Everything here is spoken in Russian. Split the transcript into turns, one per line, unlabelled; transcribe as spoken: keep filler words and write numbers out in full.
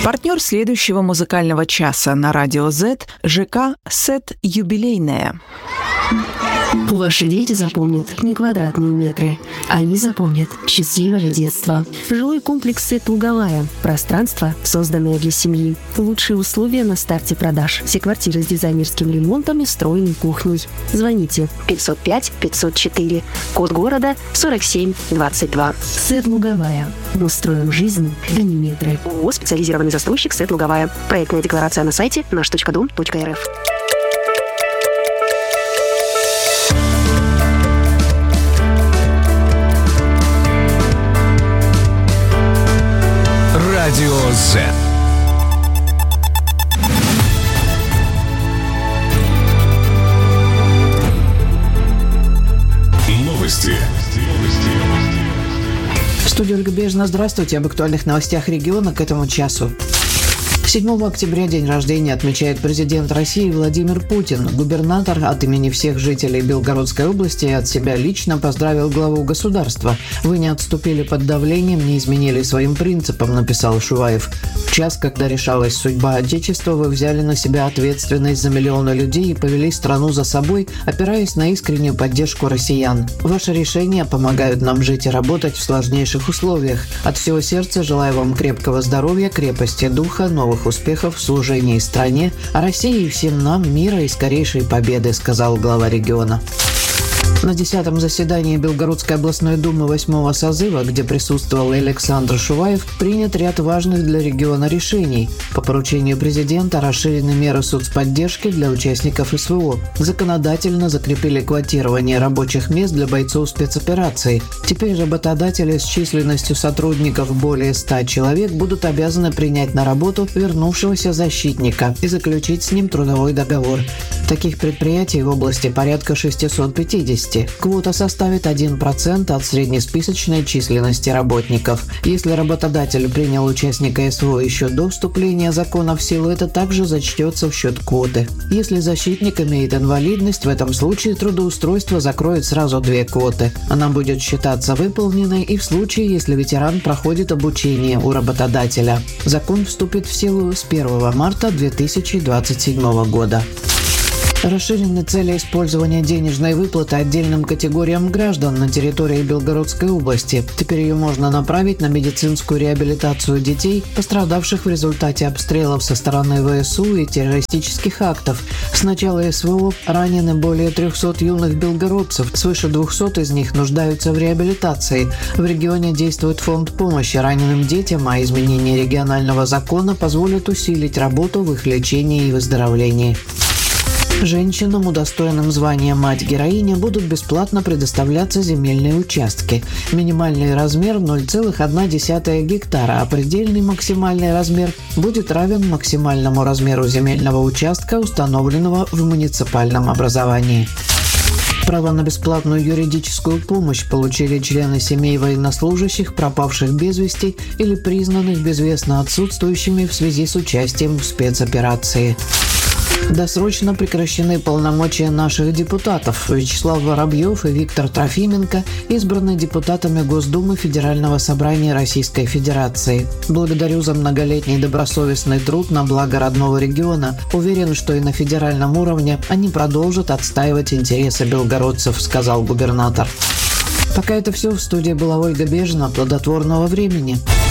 Партнер следующего музыкального часа на Радио Z – ЖК «Сет Юбилейная».
Ваши дети запомнят не квадратные метры. Они запомнят счастливое детство. Жилой комплекс «Сет Луговая». Пространство, созданное для семьи. Лучшие условия на старте продаж. Все квартиры с дизайнерским ремонтом и встроенной кухней. Звоните пятьсот пять пятьсот четыре. Код города сорок семь двадцать два. «Сет Луговая». Мы строим жизнь, а не метры. ООО «Специализированный застройщик «Сет Луговая». Проектная декларация на сайте наш точка дом точка эр эф.
Радио Z. Новости.
В студии Ольга Бежина. Здравствуйте. Об актуальных новостях региона к этому часу. седьмого октября день рождения отмечает президент России Владимир Путин. Губернатор от имени всех жителей Белгородской области и от себя лично поздравил главу государства. «Вы не отступили под давлением, не изменили своим принципам», — написал Шуваев. «В час, когда решалась судьба Отечества, вы взяли на себя ответственность за миллионы людей и повели страну за собой, опираясь на искреннюю поддержку россиян. Ваши решения помогают нам жить и работать в сложнейших условиях. От всего сердца желаю вам крепкого здоровья, крепости духа, новых успехов в служении стране, а России и всем нам мира и скорейшей победы», — сказал глава региона. На десятом заседании Белгородской областной думы восьмого созыва, где присутствовал и Александр Шуваев, принят ряд важных для региона решений. По поручению президента расширены меры соцподдержки для участников СВО. Законодательно закрепили квотирование рабочих мест для бойцов спецоперации. Теперь работодатели с численностью сотрудников более ста человек будут обязаны принять на работу вернувшегося защитника и заключить с ним трудовой договор. Таких предприятий в области порядка шестьсот пятьдесят. Квота составит один процент от среднесписочной численности работников. Если работодатель принял участника СВО еще до вступления закона в силу, это также зачтется в счет квоты. Если защитник имеет инвалидность, в этом случае трудоустройство закроет сразу две квоты. Она будет считаться выполненной и в случае, если ветеран проходит обучение у работодателя. Закон вступит в силу с первого марта две тысячи двадцать седьмого года. Расширены цели использования денежной выплаты отдельным категориям граждан на территории Белгородской области. Теперь ее можно направить на медицинскую реабилитацию детей, пострадавших в результате обстрелов со стороны ВСУ и террористических актов. С начала СВО ранены более трехсот юных белгородцев, свыше двухсот из них нуждаются в реабилитации. В регионе действует фонд помощи раненым детям, а изменение регионального закона позволит усилить работу в их лечении и выздоровлении. Женщинам, удостоенным звания «Мать-героиня», будут бесплатно предоставляться земельные участки. Минимальный размер – ноль целых одна десятая гектара, а предельный максимальный размер будет равен максимальному размеру земельного участка, установленного в муниципальном образовании. Право на бесплатную юридическую помощь получили члены семей военнослужащих, пропавших без вести или признанных безвестно отсутствующими в связи с участием в спецоперации. Досрочно прекращены полномочия наших депутатов. Вячеслав Воробьев и Виктор Трофименко избраны депутатами Госдумы Федерального собрания Российской Федерации. Благодарю за многолетний добросовестный труд на благо родного региона. Уверен, что и на федеральном уровне они продолжат отстаивать интересы белгородцев, сказал губернатор. Пока это все. В студии была Ольга Бежина. Плодотворного времени.